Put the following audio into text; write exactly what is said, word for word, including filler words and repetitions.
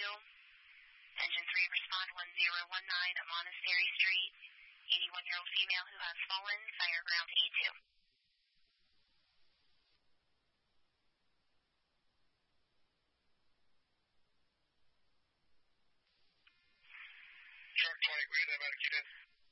two. Engine three, respond one zero one nine Monastery Street. eighty-one-year-old female who has fallen, fire ground A two. Shark twenty, we have out of Q ten.